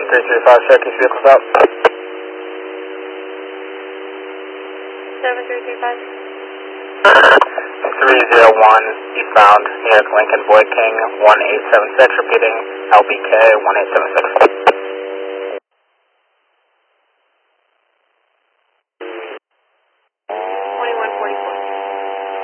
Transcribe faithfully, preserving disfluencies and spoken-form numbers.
three three five, Syracuse vehicles out. seven three three five. three zero one, eastbound, New York Lincoln, Boy King, one eight seven six, repeating, L B K, one eight seven six.